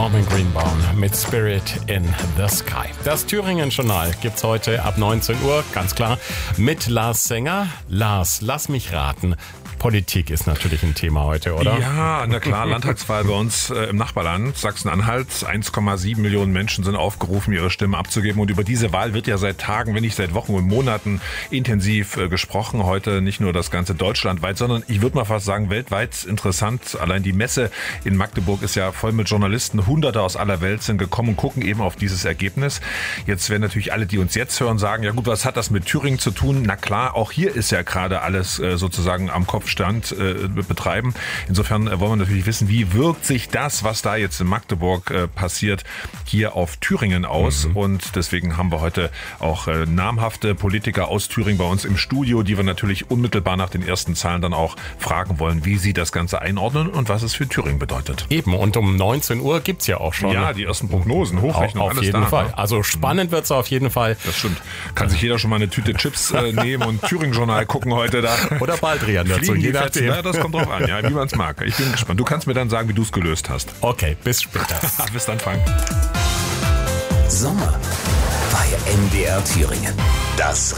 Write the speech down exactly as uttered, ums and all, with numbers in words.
Norman Greenbaum mit Spirit in the Sky. Das Thüringen-Journal gibt's heute ab neunzehn Uhr, ganz klar, mit Lars Sänger. Lars, lass mich raten. Politik ist natürlich ein Thema heute, oder? Ja, na klar, Landtagswahl bei uns äh, im Nachbarland, Sachsen-Anhalt. eins Komma sieben Millionen Menschen sind aufgerufen, ihre Stimme abzugeben. Und über diese Wahl wird ja seit Tagen, wenn nicht seit Wochen und Monaten intensiv äh, gesprochen. Heute nicht nur das ganze deutschlandweit, sondern ich würde mal fast sagen weltweit interessant. Allein die Messe in Magdeburg ist ja voll mit Journalisten. Hunderte aus aller Welt sind gekommen und gucken eben auf dieses Ergebnis. Jetzt werden natürlich alle, die uns jetzt hören, sagen, ja gut, was hat das mit Thüringen zu tun? Na klar, auch hier ist ja gerade alles äh, sozusagen am Kopfstand äh, betreiben. Insofern äh, wollen wir natürlich wissen, wie wirkt sich das, was da jetzt in Magdeburg äh, passiert, hier auf Thüringen aus. Mhm. Und deswegen haben wir heute auch äh, namhafte Politiker aus Thüringen bei uns im Studio, die wir natürlich unmittelbar nach den ersten Zahlen dann auch fragen wollen, wie sie das Ganze einordnen und was es für Thüringen bedeutet. Eben, und um neunzehn Uhr gibt's ja auch schon. Ja, die ersten Prognosen, Hochrechnung, auf alles jeden da, Fall. Ne? Also spannend wird's auf jeden Fall. Das stimmt. Kann sich jeder schon mal eine Tüte Chips äh, nehmen und Thüringen-Journal gucken heute da. Oder Baldrian dazu. Fliegen Je die Fetzen, nachdem. ja, das kommt drauf an, ja, wie man es mag. Ich bin gespannt. Du kannst mir dann sagen, wie du es gelöst hast. Okay, bis später. Bis dann, Frank. Sommer bei M D R Thüringen. Das